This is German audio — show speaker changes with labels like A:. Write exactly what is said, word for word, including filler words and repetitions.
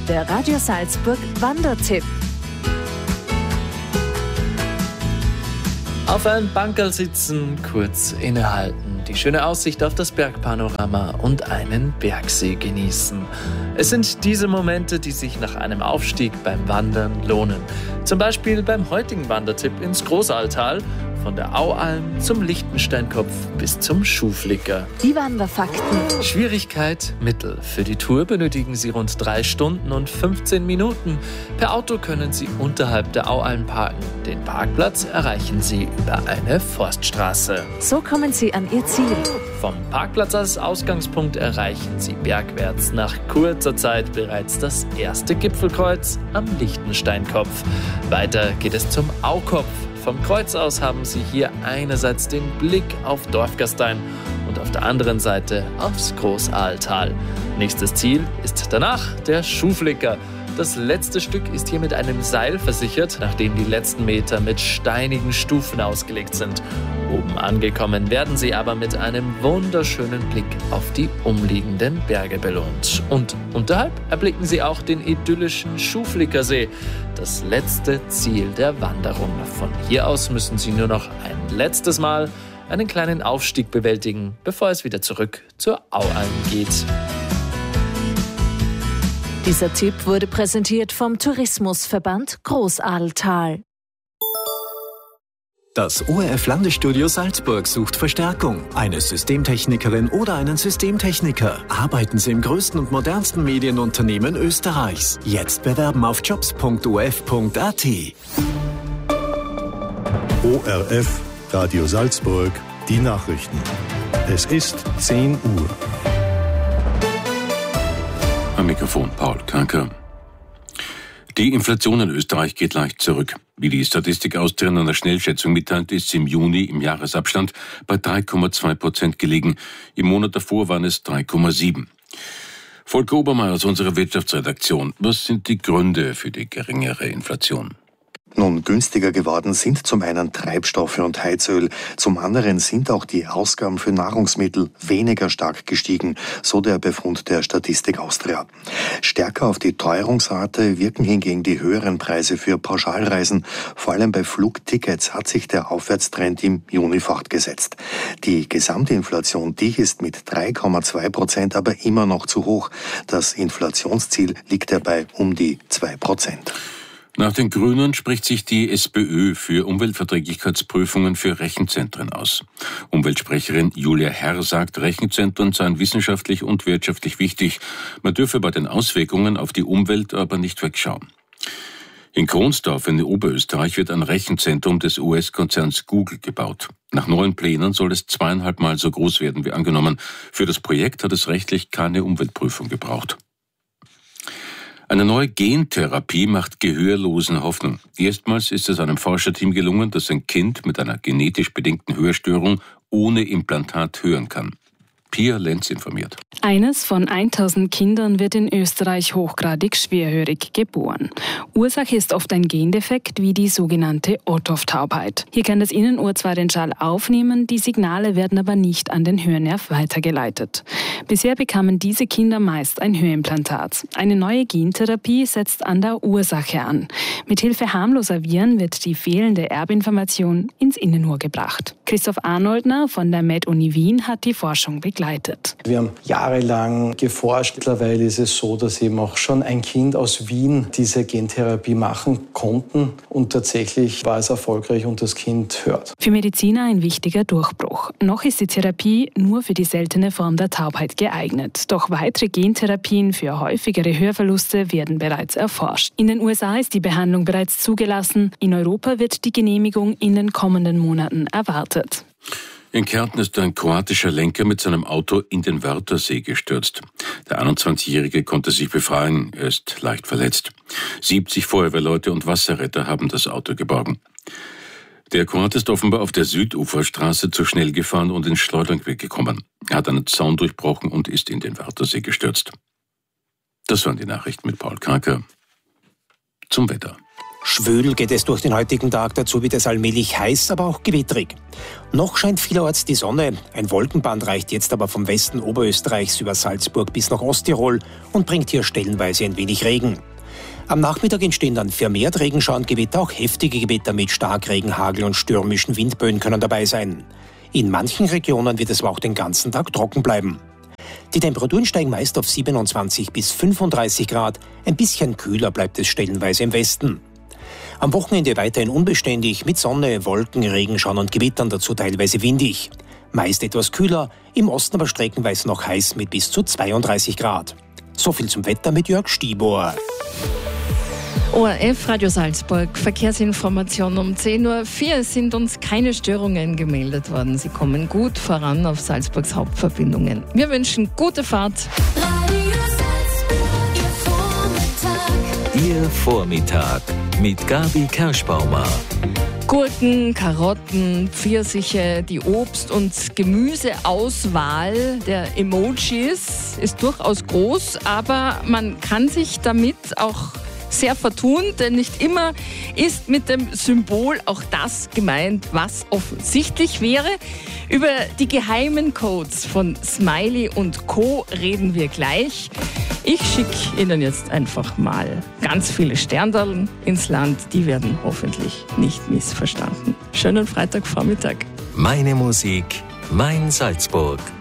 A: der Radio Salzburg Wandertipp.
B: Auf einem Bankerl sitzen, kurz innehalten, die schöne Aussicht auf das Bergpanorama und einen Bergsee genießen. Es sind diese Momente, die sich nach einem Aufstieg beim Wandern lohnen. Zum Beispiel beim heutigen Wandertipp ins Großaaltal, von der Aualm zum Lichtensteinkopf bis zum Schuhflicker.
A: Die Wanderfakten.
B: Schwierigkeit mittel. Für die Tour benötigen Sie rund drei Stunden und fünfzehn Minuten. Per Auto können Sie unterhalb der Aualm parken. Den Parkplatz erreichen Sie über eine Forststraße.
A: So kommen Sie an Ihr Ziel.
B: Vom Parkplatz als Ausgangspunkt erreichen Sie bergwärts nach kurzer Zeit bereits das erste Gipfelkreuz am Lichtensteinkopf. Weiter geht es zum Aukopf. Vom Kreuz aus haben Sie hier einerseits den Blick auf Dorfgastein und auf der anderen Seite aufs Großaaltal. Nächstes Ziel ist danach der Schuhflicker. Das letzte Stück ist hier mit einem Seil versichert, nachdem die letzten Meter mit steinigen Stufen ausgelegt sind. Oben angekommen werden Sie aber mit einem wunderschönen Blick auf die umliegenden Berge belohnt. Und unterhalb erblicken Sie auch den idyllischen Schuhflickersee, das letzte Ziel der Wanderung. Von hier aus müssen Sie nur noch ein letztes Mal einen kleinen Aufstieg bewältigen, bevor es wieder zurück zur Aualm geht.
A: Dieser Tipp wurde präsentiert vom Tourismusverband Großaaltal.
C: Das O R F-Landesstudio Salzburg sucht Verstärkung. Eine Systemtechnikerin oder einen Systemtechniker. Arbeiten Sie im größten und modernsten Medienunternehmen Österreichs. Jetzt bewerben auf jobs punkt o f punkt a t.
D: O R F, Radio Salzburg, die Nachrichten. Es ist zehn Uhr.
E: Am Mikrofon Paul Kranker. Die Inflation in Österreich geht leicht zurück. Wie die Statistik Austria in einer Schnellschätzung mitteilt, ist sie im Juni im Jahresabstand bei drei Komma zwei Prozent gelegen. Im Monat davor waren es drei Komma sieben. Volker Obermeier aus unserer Wirtschaftsredaktion. Was sind die Gründe für die geringere Inflation?
F: Nun, günstiger geworden sind zum einen Treibstoffe und Heizöl, zum anderen sind auch die Ausgaben für Nahrungsmittel weniger stark gestiegen, so der Befund der Statistik Austria. Stärker auf die Teuerungsrate wirken hingegen die höheren Preise für Pauschalreisen. Vor allem bei Flugtickets hat sich der Aufwärtstrend im Juni fortgesetzt. Die Gesamtinflation, die ist mit drei Komma zwei Prozent aber immer noch zu hoch. Das Inflationsziel liegt dabei um die zwei Prozent.
E: Nach den Grünen spricht sich die SPÖ für Umweltverträglichkeitsprüfungen für Rechenzentren aus. Umweltsprecherin Julia Herr sagt, Rechenzentren seien wissenschaftlich und wirtschaftlich wichtig. Man dürfe bei den Auswirkungen auf die Umwelt aber nicht wegschauen. In Kronsdorf in Oberösterreich wird ein Rechenzentrum des U S-Konzerns Google gebaut. Nach neuen Plänen soll es zweieinhalb Mal so groß werden wie angenommen. Für das Projekt hat es rechtlich keine Umweltprüfung gebraucht. Eine neue Gentherapie macht Gehörlosen Hoffnung. Erstmals ist es einem Forscherteam gelungen, dass ein Kind mit einer genetisch bedingten Hörstörung ohne Implantat hören kann. Pia Lenz informiert.
G: Eines von tausend Kindern wird in Österreich hochgradig schwerhörig geboren. Ursache ist oft ein Gendefekt wie die sogenannte Ottof-Taubheit. Hier kann das Innenohr zwar den Schall aufnehmen, die Signale werden aber nicht an den Hörnerv weitergeleitet. Bisher bekamen diese Kinder meist ein Hörimplantat. Eine neue Gentherapie setzt an der Ursache an. Mithilfe harmloser Viren wird die fehlende Erbinformation ins Innenohr gebracht. Christoph Arnoldner von der Med-Uni Wien hat die Forschung begleitet.
H: Wir haben jahrelang geforscht. Mittlerweile ist es so, dass eben auch schon ein Kind aus Wien diese Gentherapie machen konnten. Und tatsächlich war es erfolgreich und das Kind hört.
G: Für Mediziner ein wichtiger Durchbruch. Noch ist die Therapie nur für die seltene Form der Taubheit geeignet. Doch weitere Gentherapien für häufigere Hörverluste werden bereits erforscht. In den U S A ist die Behandlung bereits zugelassen. In Europa wird die Genehmigung in den kommenden Monaten erwartet.
E: In Kärnten ist ein kroatischer Lenker mit seinem Auto in den Wörthersee gestürzt. Der einundzwanzigjährige konnte sich befreien, er ist leicht verletzt. siebzig Feuerwehrleute und Wasserretter haben das Auto geborgen. Der Kroat ist offenbar auf der Süduferstraße zu schnell gefahren und ins Schleuderweg gekommen. Er hat einen Zaun durchbrochen und ist in den Wörthersee gestürzt. Das waren die Nachrichten mit Paul Kranker. Zum Wetter.
I: Schwül geht es durch den heutigen Tag, dazu wird es allmählich heiß, aber auch gewittrig. Noch scheint vielerorts die Sonne, ein Wolkenband reicht jetzt aber vom Westen Oberösterreichs über Salzburg bis nach Osttirol und bringt hier stellenweise ein wenig Regen. Am Nachmittag entstehen dann vermehrt Regenschauer und Gewitter, auch heftige Gewitter mit Starkregen, Hagel und stürmischen Windböen können dabei sein. In manchen Regionen wird es aber auch den ganzen Tag trocken bleiben. Die Temperaturen steigen meist auf siebenundzwanzig bis fünfunddreißig Grad, ein bisschen kühler bleibt es stellenweise im Westen. Am Wochenende weiterhin unbeständig, mit Sonne, Wolken, Regenschauern und Gewittern, dazu teilweise windig. Meist etwas kühler, im Osten aber streckenweise noch heiß mit bis zu zweiunddreißig Grad. So viel zum Wetter mit Jörg Stibor.
J: O R F Radio Salzburg, Verkehrsinformation um zehn Uhr vier. Es sind uns keine Störungen gemeldet worden. Sie kommen gut voran auf Salzburgs Hauptverbindungen. Wir wünschen gute Fahrt.
A: Radio Salzburg, Ihr Vormittag.
K: Ihr Vormittag mit Gabi Kerschbaumer.
J: Gurken, Karotten, Pfirsiche, die Obst- und Gemüseauswahl der Emojis ist durchaus groß, aber man kann sich damit auch sehr vertun, denn nicht immer ist mit dem Symbol auch das gemeint, was offensichtlich wäre. Über die geheimen Codes von Smiley und Co. reden wir gleich. Ich schicke Ihnen jetzt einfach mal ganz viele Sterndallen ins Land. Die werden hoffentlich nicht missverstanden. Schönen Freitagvormittag.
K: Meine Musik, mein Salzburg.